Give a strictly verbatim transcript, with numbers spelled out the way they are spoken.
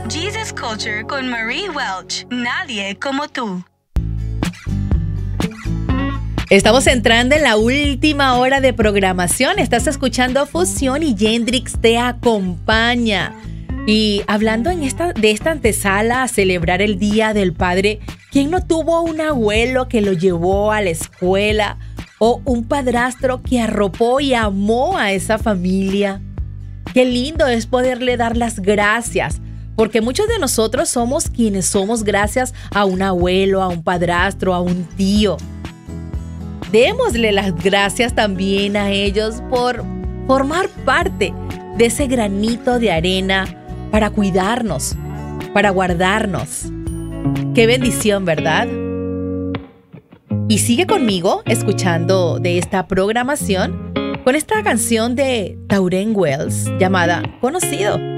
Jesus Culture con Marie Welch. Nadie como tú. Estamos entrando en la última hora de programación. Estás escuchando Fusión y Yendrix te acompaña. Y hablando en esta, de esta antesala a celebrar el Día del Padre, ¿quién no tuvo un abuelo que lo llevó a la escuela? ¿O un padrastro que arropó y amó a esa familia? Qué lindo es poderle dar las gracias, porque muchos de nosotros somos quienes somos gracias a un abuelo, a un padrastro, a un tío. Démosle las gracias también a ellos por formar parte de ese granito de arena para cuidarnos, para guardarnos. Qué bendición, ¿verdad? Y sigue conmigo escuchando de esta programación con esta canción de Tauren Wells llamada Conocido.